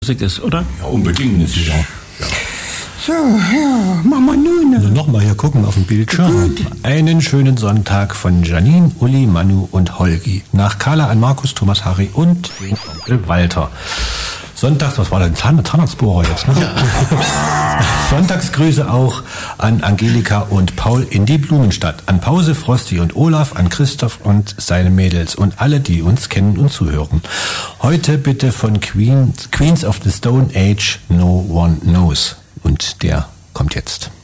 Musik ist, oder? Ja, unbedingt. Sicher. Ja. So, ja, machen wir nun. Also nochmal hier gucken auf dem Bildschirm. Einen schönen Sonntag von Janine, Uli, Manu und Holgi. Nach Carla an Markus, Thomas, Harry und den Onkel Walter. Sonntags, was war denn? Zahnarztbohrer jetzt, ne? Ja. Sonntagsgrüße auch an Angelika und Paul in die Blumenstadt. An Pause, Frosty und Olaf, an Christoph und seine Mädels und alle, die uns kennen und zuhören. Heute bitte von Queens of the Stone Age, No One Knows. Und der kommt jetzt.